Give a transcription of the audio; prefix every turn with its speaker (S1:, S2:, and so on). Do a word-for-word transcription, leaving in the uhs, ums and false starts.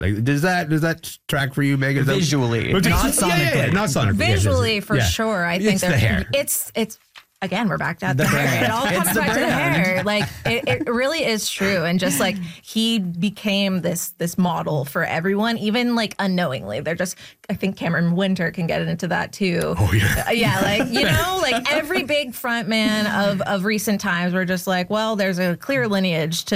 S1: Like, does that does that track for you, Megan?
S2: Visually,
S1: that,
S2: not
S1: yeah,
S2: sonically.
S1: yeah, yeah, not sonically.
S3: Visually,
S1: yeah,
S3: for
S1: yeah.
S3: sure. I think
S1: it's the hair.
S3: It's it's. Again, we're back to the,
S2: The
S3: hair.
S2: brand.
S3: It all
S2: It's
S3: comes
S2: the
S3: back to the
S2: brand.
S3: hair. Like it, it really is true. And just like he became this this model for everyone, even like unknowingly. They're just I think Cameron Winter can get into that too.
S1: Oh yeah.
S3: Uh, yeah, like you know, like every big front man of of recent times were just like, well, there's a clear lineage to